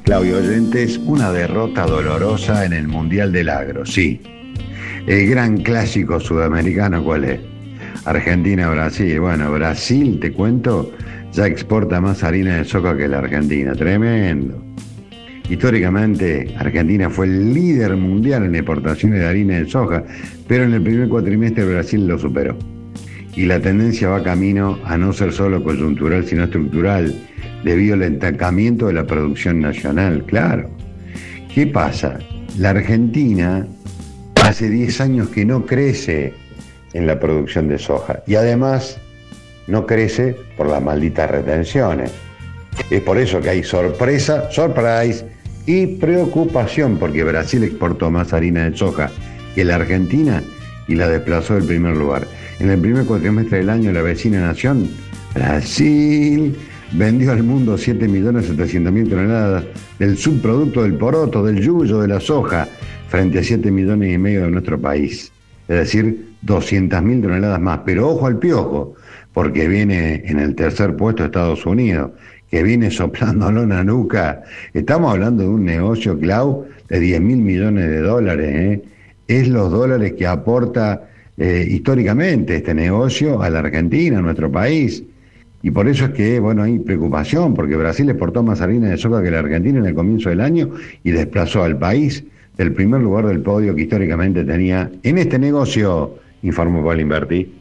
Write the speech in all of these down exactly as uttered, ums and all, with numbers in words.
Claudio Oyentes, una derrota dolorosa en el Mundial del Agro, sí. El gran clásico sudamericano, ¿cuál es? Argentina-Brasil. Bueno, Brasil, te cuento, ya exporta más harina de soja que la Argentina. Tremendo. Históricamente, Argentina fue el líder mundial en exportaciones de harina de soja, pero en el primer cuatrimestre Brasil lo superó. Y la tendencia va camino a no ser solo coyuntural, sino estructural, debido al estancamiento de la producción nacional, claro. ¿Qué pasa? La Argentina hace diez años que no crece en la producción de soja y además no crece por las malditas retenciones. Es por eso que hay sorpresa, surprise y preocupación, porque Brasil exportó más harina de soja que la Argentina y la desplazó del primer lugar. En el primer cuatrimestre del año, la vecina nación, Brasil, vendió al mundo siete millones setecientas mil toneladas del subproducto del poroto, del yuyo, de la soja, frente a siete millones y medio de nuestro país. Es decir, doscientas mil toneladas más. Pero ojo al piojo, porque viene en el tercer puesto Estados Unidos, que viene soplándolo en la nuca. Estamos hablando de un negocio, Clau, de diez mil millones de dólares. ¿eh? Es los dólares que aporta eh, históricamente este negocio a la Argentina, a nuestro país. Y por eso es que, bueno, hay preocupación, porque Brasil exportó más harina de soja que la Argentina en el comienzo del año y desplazó al país del primer lugar del podio que históricamente tenía en este negocio, informó Pablo Inverti.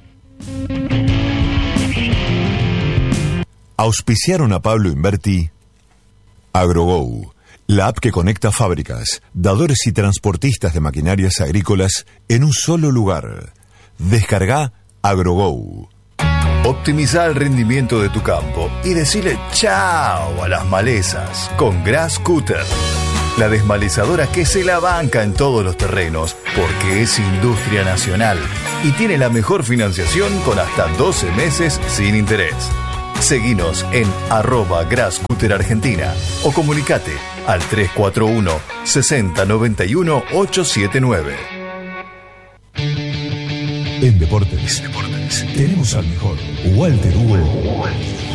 Auspiciaron a Pablo Inverti AgroGo, la app que conecta fábricas, dadores y transportistas de maquinarias agrícolas en un solo lugar. Descarga AgroGo. Optimiza el rendimiento de tu campo y decile chao a las malezas con Grass Cutter. La desmalezadora que se la banca en todos los terrenos porque es industria nacional y tiene la mejor financiación con hasta doce meses sin interés. Seguinos en arroba Grasscutter Argentina o comunicate al tres cuatro uno, sesenta noventa y uno, ochocientos setenta y nueve. En Deportes, Deportes tenemos al mejor Walter Hugo.